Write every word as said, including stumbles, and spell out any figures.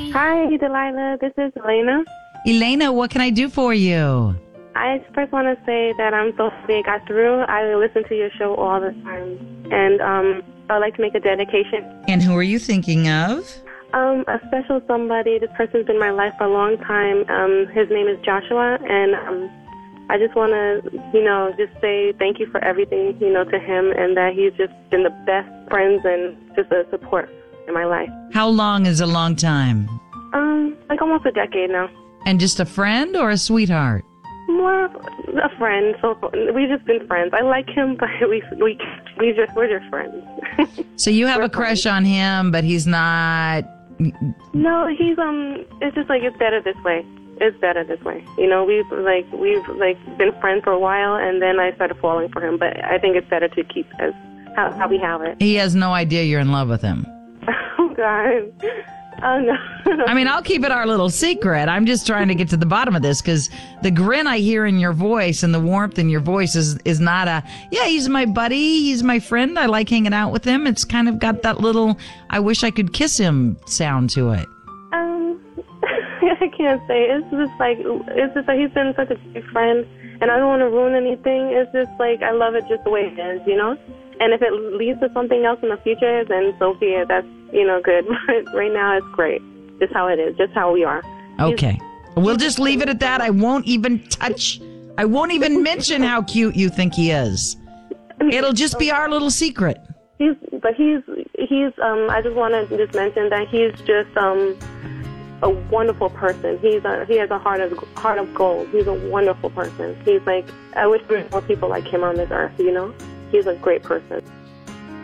Hi, Delilah. This is Elena. Elena, what can I do for you? I first want to say that I'm so happy I got through. I listen to your show all the time. And um, I'd like to make a dedication. And who are you thinking of? Um, a special somebody. This person's been in my life for a long time. Um, his name is Joshua. And um, I just want to, you know, just say thank you for everything, you know, to him. And that he's just been the best friends and just a support in my life. How long is a long time? Um, like almost a decade now. And just a friend or a sweetheart? More a friend. So we've just been friends. I like him, but we we we just we're just friends. So you have We're a crush friends. on him, but he's not. No, he's um. It's just like it's better this way. It's better this way. You know, we've like we've like been friends for a while, and then I started falling for him. But I think it's better to keep as how, how we have it. He has no idea you're in love with him. Oh God. Oh no. I mean, I'll keep it our little secret. I'm just trying to get to the bottom of this because the grin I hear in your voice and the warmth in your voice is, is not a, yeah, he's my buddy. He's my friend. I like hanging out with him. It's kind of got that little, I wish I could kiss him sound to it. Um, I can't say. It's just like, it's just like he's been such a good friend, and I don't want to ruin anything. It's just like, I love it just the way it is, you know? And if it leads to something else in the future, then so be it. That's, you know, good. But right now, it's great. Just how it is. Just how we are. Okay. We'll just leave it at that. I won't even touch, I won't even mention how cute you think he is. It'll just be our little secret. He's, but he's, he's, um, I just want to just mention that he's just, um, a wonderful person. He's a, he has a heart of, heart of gold. He's a wonderful person. He's like, I wish there were more people like him on this earth, you know? He's a great person.